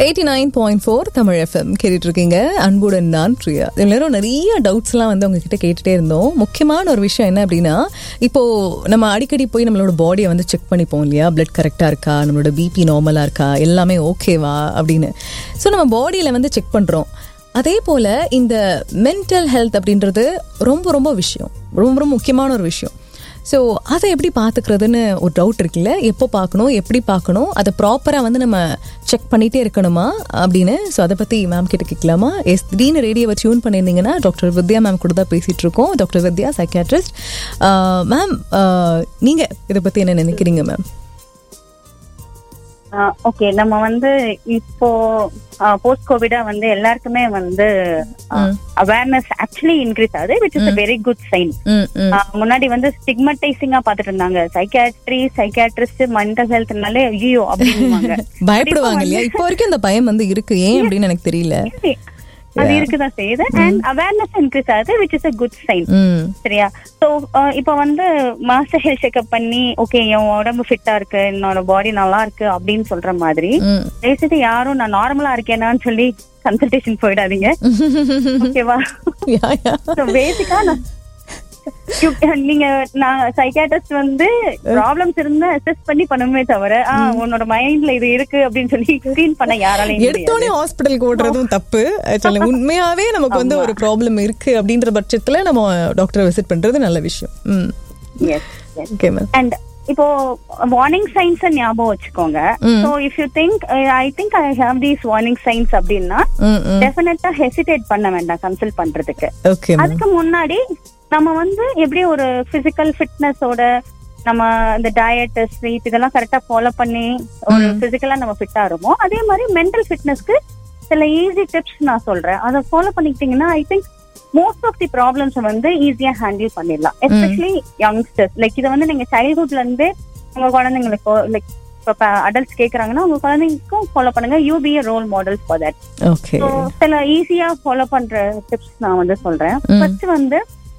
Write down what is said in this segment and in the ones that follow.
89.4 Tamil FM கேட்டுட்டு இருக்கீங்க. அன்புடன் நான் பிரியா. எல்லாரும் நிறைய டவுட்ஸ்லாம் வந்து உங்ககிட்ட கேட்டுட்டே இருந்தோம். முக்கியமான ஒரு விஷயம் என்ன அப்படின்னா, இப்போ நம்ம அடிக்கடி போய் நம்மளோட பாடியை வந்து செக் பண்ணிப்போம் இல்லையா, பிளட் கரெக்டாக இருக்கா, நம்மளோட பிபி நார்மலாக இருக்கா, எல்லாமே ஓகேவா அப்படின்னு. ஸோ நம்ம பாடியில் வந்து செக் பண்ணுறோம். அதே போல் இந்த மென்டல் ஹெல்த் அப்படின்றது ரொம்ப ரொம்ப ரொம்ப முக்கியமான ஒரு விஷயம். ஸோ அதை எப்படி பார்த்துக்கிறதுன்னு ஒரு டவுட் இருக்குல்ல, எப்போ பார்க்கணும், எப்படி பார்க்கணும், அதை ப்ராப்பராக வந்து நம்ம செக் பண்ணிகிட்டே இருக்கணுமா அப்படின்னு. ஸோ அதை பற்றி மேம் கிட்ட கேட்கலாமா? திடீர்னு ரேடியோவை டியூன் பண்ணியிருந்தீங்கன்னா டாக்டர் வித்யா மேம் கூட தான் பேசிகிட்டு இருக்கோம். டாக்டர் வித்யா, சைக்கியாட்ரிஸ்ட். மேம், நீங்கள் இதை பற்றி என்ன நினைக்கிறீங்க மேம்? ஓகே, நம்ம வந்து இப்போ போஸ்ட் கோவிடா வந்து எல்லாருக்குமே வந்து அவேர்னஸ் ஆக்சுவலி இன்க்ரீஸ் ஆகுது, which is a very good sign. முன்னாடி வந்து ஸ்டிக்மடைசிங்கா பாத்துட்டு இருந்தாங்க, சைக்கியாட்ரிஸ்ட் மென்டல் ஹெல்த்னாலே ஐயோ அப்படின்னு பயப்படுவாங்க இல்லையா? இப்போ வரைக்கும் இந்த பயம் வந்து இருக்கு, ஏன் அப்படின்னு எனக்கு தெரியல. அது இருக்குதான் செய்யுது. அண்ட் அவேர்னஸ் இன்க்ரீஸ் ஆகுது, which is a good sign. சரியா? சோ இப்ப வந்து மாஸ்டர் ஹெல்த் செக்அப் பண்ணி ஓகே என் உடம்பு ஃபிட்டா இருக்கு, என்னோட பாடி நல்லா இருக்கு அப்படின்னு சொல்ற மாதிரி பேசிட்டு யாரும் நான் நார்மலா இருக்கேனான்னு சொல்லி கன்சல்டேஷன் போயிடாதீங்க. ஓகேவா? பேசிக்கா நீங்க நான் சைக்கியாட்ரிஸ்ட் வந்து ப்ராப்ளம்ஸ் இருந்தா அசஸ் பண்ணி பண்ணுமே தவிர உன்னோட மைண்ட்ல இது இருக்கு அப்படின்னு சொல்லி ஸ்கிரீன் பண்ண யாராலையும் எடுத்தோடனே ஹாஸ்பிட்டலுக்கு ஓடுறதும் தப்பு. உண்மையாவே நமக்கு வந்து ஒரு ப்ராப்ளம் இருக்கு அப்படின்ற பட்சத்துல நம்ம டாக்டரை விசிட் பண்றது நல்ல விஷயம். அண்ட் இப்போ வார்னிங் சைன்ஸ் ஞாபகம் வச்சுக்கோங்க. So if you think I think I have these warning science அப்படின்னா டெஃபினட்டா ஹெசிடேட் பண்ண வேண்டாம் கன்சல்ட் பண்றதுக்கு. அதுக்கு முன்னாடி நம்ம வந்து எப்படி ஒரு பிசிக்கல் ஃபிட்னஸோட நம்ம இந்த டயட், ஸ்லீப் இதெல்லாம் கரெக்டா ஃபாலோ பண்ணி ஒரு பிசிக்கலா நம்ம ஃபிட்டா இருப்போம், அதே மாதிரி மென்டல் ஃபிட்னஸ்க்கு சில ஈஸி டிப்ஸ் நான் சொல்றேன். அதை follow பண்ணிக்கிட்டீங்கன்னா I think most of the problems வந்து ஈஸியா ஹேண்டில் பண்ணிடலாம். Especially youngsters. லைக் இதை வந்து நீங்க சைல்ட்ஹுட்ல இருந்தே உங்க குழந்தைங்களுக்கு, லைக் இப்ப அடல்ட்ஸ் கேக்குறாங்கன்னா உங்க குழந்தைங்களுக்கும் ஃபாலோ பண்ணுங்க. You B a role model for that. So சில ஈஸியா ஃபாலோ பண்ற டிப்ஸ் நான் வந்து சொல்றேன். ஃபர்ஸ்ட் வந்து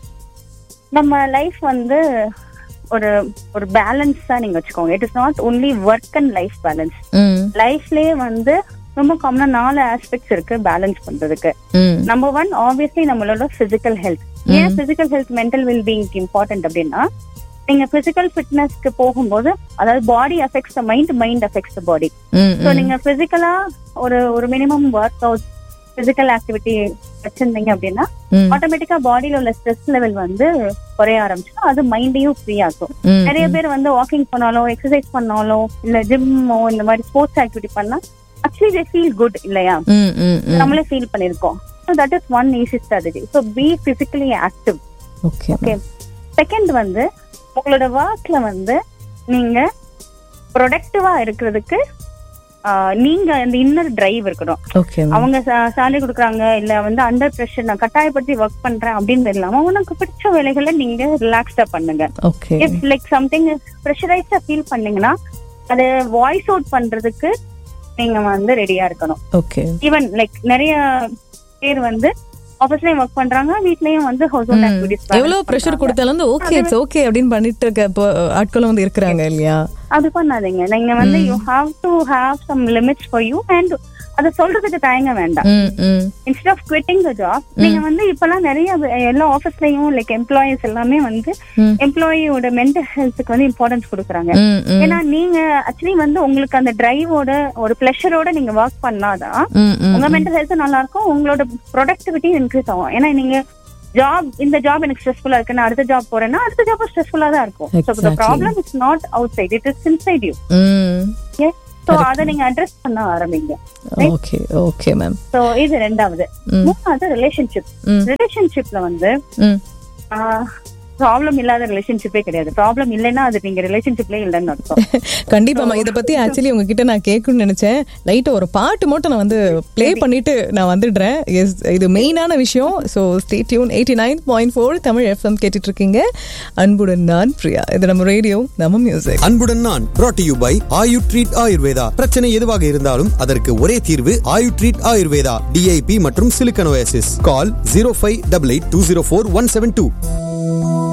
நம்ம லைஃப் வந்து ஒரு ஒரு பேலன்ஸா நீங்க வச்சுக்கோங்க. It is not only work and life balance. லைஃப்லயே வந்து ரொம்ப காமனா 4 ஆஸ்பெக்ட்ஸ் இருக்கு பேலன்ஸ் பண்றதுக்கு. நம்பர் 1 ஆப்வியஸ்லி நம்மளோட பிசிக்கல் ஹெல்த். ஏன் physical health mental wellbeing important அப்படின்னா, நீங்க பிசிக்கல் ஃபிட்னஸ்க்கு போகும்போது அதாவது பாடி affects the mind, mind affects the body. So நீங்க பிசிக்கலா ஒரு minimum work out, physical activity வச்சிருந்தீங்க அப்படின்னா ஆட்டோமேட்டிக்கா பாடியில உள்ள ஸ்ட்ரெஸ் லெவல் வந்து குறைய ஆரம்பிச்சிடும். அது மைண்டையும் ஃப்ரீ ஆகும். நிறைய பேர் வந்து வாக்கிங் பண்ணாலும், எக்ஸசைஸ் பண்ணாலும், இல்ல ஜிம்மோ இந்த மாதிரி ஸ்போர்ட்ஸ் ஆக்டிவிட்டி பண்ணா actually they feel good இல்லையா? நம்மளே ஃபீல் பண்ணிருக்கோம். So that is one easy strategy. So be physically active. Okay. Second வந்து உங்களோட ஒர்க்ல வந்து நீங்க ப்ரொடக்டிவா இருக்கிறதுக்கு நீங்க அந்த இன்னர் டிரைவ் இருக்கணும். அவங்க சேலரி கொடுக்குறாங்க இல்ல வந்து அண்டர் பிரஷர் நான் கட்டாயப்படுத்தி ஒர்க் பண்றேன் அப்படின்னு இல்லாம உனக்கு பிடிச்ச வேலைகளை நீங்க ரிலாக்ஸ்டா பண்ணுங்க. இஃப் லைக் சம்திங் ப்ரெஷரைஸ்டா ஃபீல் பண்ணீங்கன்னா அதை வாய்ஸ் அவுட் பண்றதுக்கு நீங்க வந்து ரெடியா இருக்கணும். ஈவன் லைக் நிறைய பேர் வந்து ஆபீஸ்லயும் ஒர்க் பண்றாங்க, வீட்லயும் வந்து ஹவுஸ் ஹோல்ட் ஆக்டிவிட்டிஸ் எவ்வளவு பிரஷர் கொடுத்தாலும் ஓகே இட்ஸ் ஓகே அப்படின்னு பண்ணிட்டு இருக்க ஆட்களும் வந்து இருக்காங்க இல்லையா? அது பண்ணாதீங்க. நீங்க வந்து you have to have some limits for you and அதை சொல்றதுக்கு தயங்க வேண்டாம். Instead of quitting the job நீங்க வந்து இப்பெல்லாம் நிறைய எல்லா ஆபீஸ்லயும் லைக் எம்ப்ளாயிஸ் எல்லாமே வந்து எம்ப்ளாயியோட மென்டல் ஹெல்த்துக்கு வந்து இம்பார்ட்டன்ஸ் கொடுக்குறாங்க. ஏன்னா நீங்க ஆக்சுவலி வந்து உங்களுக்கு அந்த டிரைவோட ஒரு பிளஷரோட நீங்க ஒர்க் பண்ணாதான் உங்க மென்டல் ஹெல்த் நல்லா இருக்கும், உங்களோட ப்ரொடக்டிவிட்டி இன்க்ரீஸ் ஆகும். ஏன்னா நீங்க இந்த ஜாப் எனக்கு ஸ்ட்ரெஸ்ஃபுல்லா இருக்கு, நான் அடுத்த ஜாப் போறேன்னா அடுத்த ஜாப் ஸ்ட்ரெஸ்ஃபுல்லா தான் இருக்கும். So the problem is not outside, it is inside you. Okay, so அத நீங்க அட்ரஸ் பண்ண ஆரம்பிங்க. Okay ma'am. சோ இது ரெண்டாவது. மூணாவது ரிலேஷன்ஷிப்ல வந்து ப்ராப்ளம் இல்லாத ரிலேஷன்ஷிப்பே கிடையாது. ப்ராப்ளம் இல்லைன்னா அது நீங்க ரிலேஷன்ஷிப்ல இல்லைன்னு அர்த்தம். கண்டிப்பா இதை பத்தி ஆக்சுவலி உங்ககிட்ட நான் கேட்கணும்னு நினைச்சேன். லைட்டா ஒரு பாட்டு மட்டும் நான் வந்து பிளே பண்ணிட்டு நான் வந்துடுறேன். இது மெயினான விஷயம். So stay tune. 89.4 Tamil FM கேட்டுட்டு இருக்கீங்க. அன்புடன் நான் பிரியா. இது நம்ம ரேடியோ, நம்ம மியூசிக். அன்புடன் நான் brought to you by Ayu treat Ayurveda. பிரச்சனை எதுவாக இருந்தாலும் அதற்கு ஒரே தீர்வு ஆயு ட்ரீட் ஆயுர்வேதா. DIP மற்றும் சிலிக்கன் ஓயாசிஸ். கால் 0588204172.